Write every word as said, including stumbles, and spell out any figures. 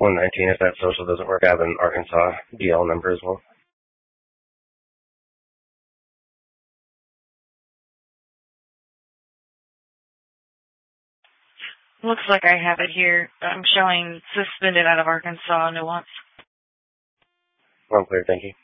one nineteen, if that social doesn't work, I have an Arkansas D L number as well. Looks like I have it here. I'm showing suspended out of Arkansas, nuance. Well, clear, thank you.